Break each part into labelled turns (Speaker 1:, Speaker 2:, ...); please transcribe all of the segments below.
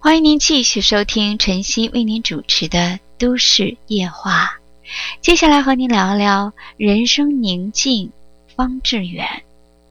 Speaker 1: 欢迎您继续收听晨曦为您主持的都市夜话。接下来和您聊聊人生宁静方致远。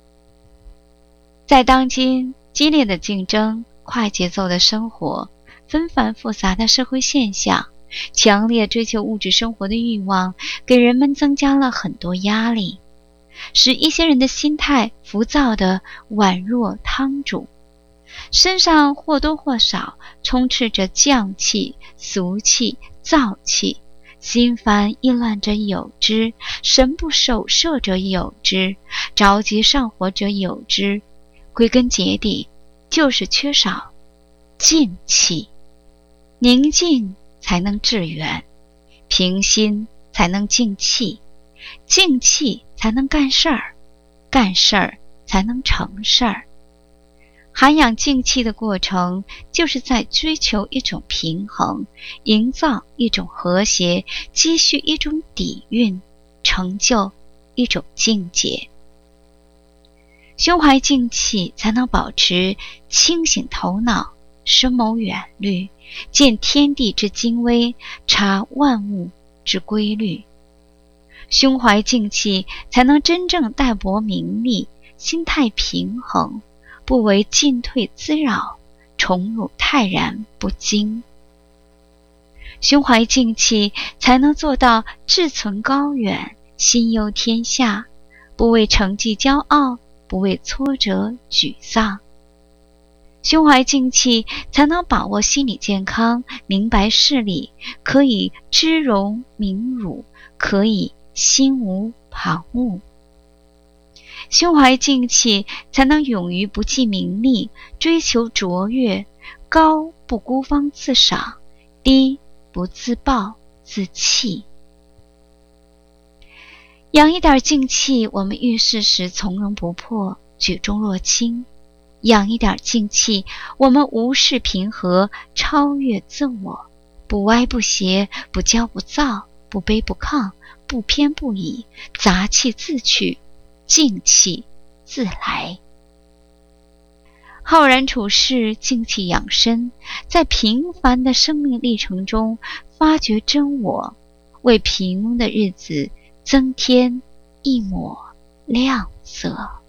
Speaker 1: 在当今激烈的竞争、快节奏的生活、纷繁复杂的社会现象，强烈追求物质生活的欲望给人们增加了很多压力，使一些人的心态浮躁的宛若汤煮，身上或多或少充斥着匠气、俗气、燥气，心烦意乱者有之，神不守舍者有之，着急上火者有之。归根结底，就是缺少静气。宁静才能致远，平心才能静气，静气才能干事儿，干事儿才能成事儿。涵养静气的过程，就是在追求一种平衡，营造一种和谐，积蓄一种底蕴，成就一种境界。胸怀静气，才能保持清醒头脑，深谋远虑，见天地之精微，察万物之规律。胸怀静气，才能真正淡泊名利，心态平衡，不为进退滋扰，宠辱泰然不惊。胸怀静气，才能做到志存高远，心忧天下，不为成绩骄傲，不为挫折沮丧。胸怀静气，才能把握心理健康，明白事理，可以知荣明辱，可以心无旁骛。胸怀静气，才能勇于不计名利，追求卓越，高不孤芳自赏，低不自暴自弃。养一点静气，我们遇事时从容不迫，举重若轻；养一点静气，我们无事平和，超越自我，不歪不斜，不骄不躁，不卑不亢，不偏不倚，杂气自去，静气自来。浩然处世，静气养身，在平凡的生命历程中发掘真我，为平庸的日子增添一抹亮色。